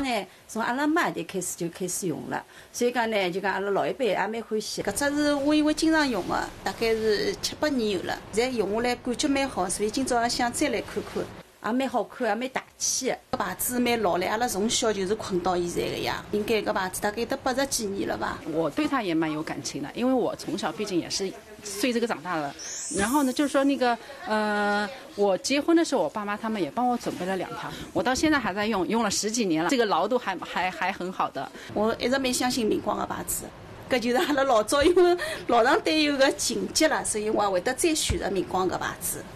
呢，从阿拉妈代开始就开始用了，所以讲呢，就讲阿拉老一辈也蛮欢喜。搿只是我因为经常用的，大概是7、8年有了，现在用下来感觉蛮好，所以今朝也想再来看看。也蛮好看，也蛮大气的。搿牌子蛮老了，阿拉从小就是困到现在的呀。应该搿牌子大概有得80几年了吧。 我对它也蛮有感情的，因为我从小毕竟也是随这个长大的。然后呢，就是说那个我结婚的时候，我爸妈他们也帮我准备了2条，我到现在还在用，用了10几年了，这个牢度还很好的。 我一直蛮相信明光的牌子。搿就是阿拉老早因为老上对有个情节了，所以我也会得再选择明光搿牌子。